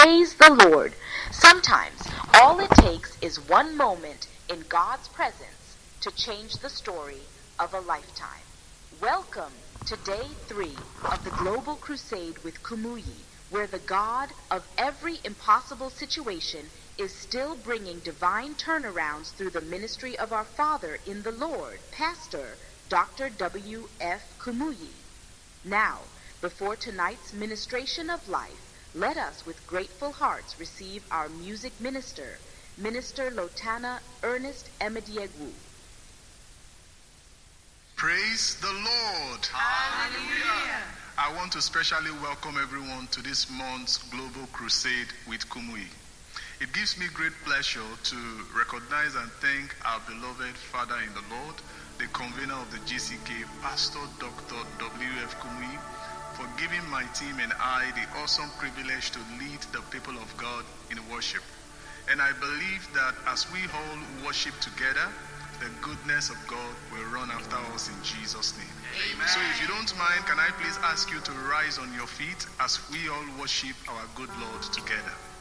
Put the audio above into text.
Praise the Lord. Sometimes all it takes is one moment in God's presence to change the story of a lifetime. Welcome to Day 3 of the Global Crusade with Kumuyi, where the God of every impossible situation is still bringing divine turnarounds through the ministry of our Father in the Lord, Pastor Dr. W. F. Kumuyi. Now, before tonight's ministration of life, let us with grateful hearts receive our music minister, Minister Lotana Ernest Emediegwu. Praise the Lord. Hallelujah. I want to specially welcome everyone to this month's Global Crusade with Kumuyi. It gives me great pleasure to recognize and thank our beloved Father in the Lord, the convener of the GCK, Pastor Dr. W.F. Kumuyi, for giving my team and I the awesome privilege to lead the people of God in worship. And I believe that as we all worship together, the goodness of God will run after us in Jesus' name. Amen. So if you don't mind, can I please ask you to rise on your feet as we all worship our good Lord together?